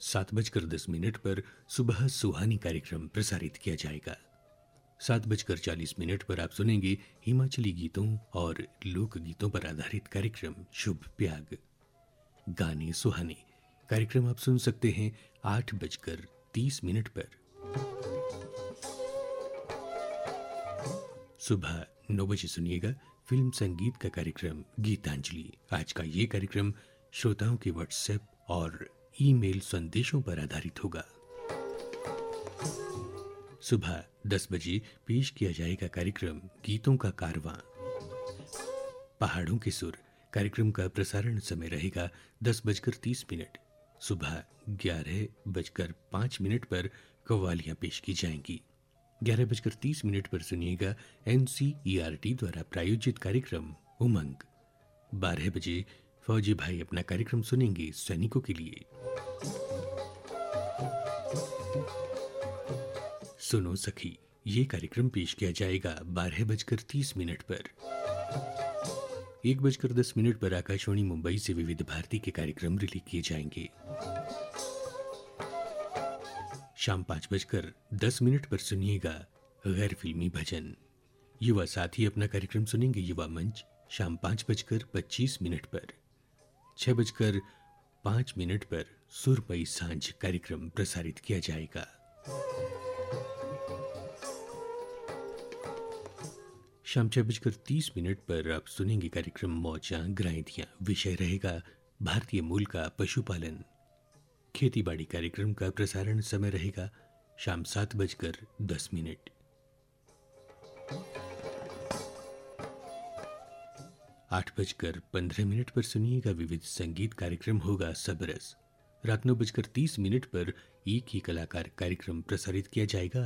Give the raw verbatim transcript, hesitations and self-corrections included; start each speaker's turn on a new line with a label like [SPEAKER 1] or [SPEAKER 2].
[SPEAKER 1] सात बजकर दस मिनट पर सुबह सुहानी कार्यक्रम प्रसारित किया जाएगा। सात बजकर चालीस मिनट पर आप सुनेंगे हिमाचली गीतों और लोक गीतों पर आधारित कार्यक्रम शुभ प्याग। गाने सुहाने कार्यक्रम आप सुन सकते हैं आठ बजकर तीस मिनट पर। सुबह नौ बजे सुनिएगा फिल्म संगीत का कार्यक्रम गीतांजलि। आज का ये कार्यक्रम श्रोताओं के व्हाट्सएप और ईमेल संदेशों पर आधारित होगा। सुबह दस बजे पेश किया जाएगा कार्यक्रम गीतों का कारवां। पहाड़ों के सुर कार्यक्रम का प्रसारण समय रहेगा दस बजकर तीस मिनट। सुबह ग्यारह बजकर पाँच मिनट पर कव्वालियां पेश की जाएंगी। ग्यारह बजकर तीस मिनट पर सुनिएगा एनसीईआरटी द्वारा प्रायोजित कार्यक्रम उमंग। बारह बजे फौजी भाई अपना कार्यक्रम सुनेंगे सैनिकों के लिए। सुनो सखी ये कार्यक्रम पेश किया जाएगा बारह बजकर तीस मिनट पर। एक बजकर दस मिनट पर आकाशवाणी मुंबई से विविध भारती के कार्यक्रम रिले किए जाएंगे। शाम पांच बजकर दस मिनट पर सुनिएगा गैर फिल्मी भजन। युवा साथी अपना कार्यक्रम सुनेंगे युवा मंच शाम पांच बजकर पच्चीस मिनट पर। छह बजकर पांच मिनट पर सुरमई सांझ कार्यक्रम प्रसारित किया जाएगा। शाम छह बजकर तीस मिनट पर आप सुनेंगे कार्यक्रम मौजा ग्राइंदियां। विषय रहेगा भारतीय मूल का पशुपालन। खेतीबाड़ी कार्यक्रम का प्रसारण समय रहेगा शाम सात बजकर दस मिनट। आठ बजकर पंद्रह मिनट पर सुनिएगा विविध संगीत कार्यक्रम होगा सबरस। रात नौ बजकर तीस मिनट पर एक ही कलाकार कार्यक्रम प्रसारित किया जाएगा।